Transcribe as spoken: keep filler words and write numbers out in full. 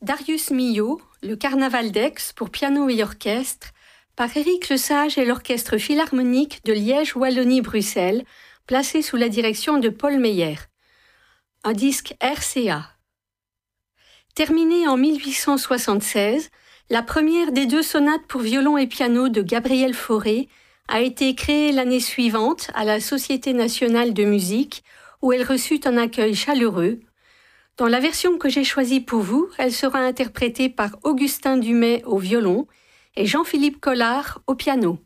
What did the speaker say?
Darius Milhaud, le Carnaval d'Aix pour piano et orchestre, par Éric Lesage et l'Orchestre Philharmonique de Liège-Wallonie-Bruxelles, placé sous la direction de Paul Meyer. Un disque R C A. Terminé en mille huit cent soixante-seize, la première des deux sonates pour violon et piano de Gabriel Fauré a été créée l'année suivante à la Société nationale de musique, où elle reçut un accueil chaleureux. Dans la version que j'ai choisie pour vous, elle sera interprétée par Augustin Dumay au violon et Jean-Philippe Collard au piano.